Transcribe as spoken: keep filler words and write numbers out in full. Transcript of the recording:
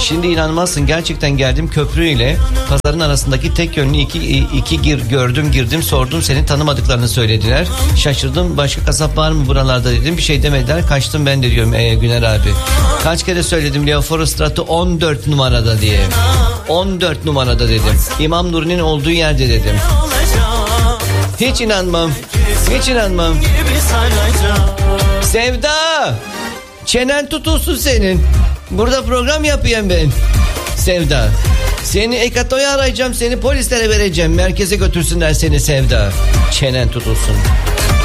Şimdi inanmazsın, gerçekten geldim köprü ile pazarın arasındaki tek yönlü iki, iki gir gördüm girdim sordum, seni tanımadıklarını söylediler. Şaşırdım, başka kasap var mı buralarda dedim, bir şey demediler, kaçtım ben de diyorum e, Güner abi. Kaç kere söyledim Leoforostrat'ı on dört numarada diye. on dört numarada dedim. İmam Nuri'nin olduğu yerde dedim. Hiç inanmam. Hiç inanmam. Sevda, çenen tutulsun senin. Burada program yapayım ben. Sevda, seni Ekato'ya arayacağım, seni polislere vereceğim, merkeze götürsünler seni Sevda. Çenen tutulsun.